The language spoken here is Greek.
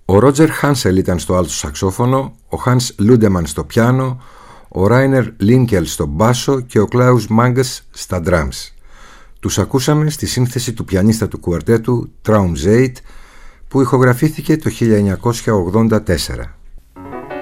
Ο Ρότζερ Χάνσελ ήταν στο άλτο σαξόφωνο, ο Χάνς Λούντεμαν στο πιάνο, ο Ράινερ Λίνκελ στο μπάσο και ο Κλάους Μάγκας στα drums. Τους ακούσαμε στη σύνθεση του πιανίστα του κουαρτέτου Traumzeit που ηχογραφήθηκε το 1984.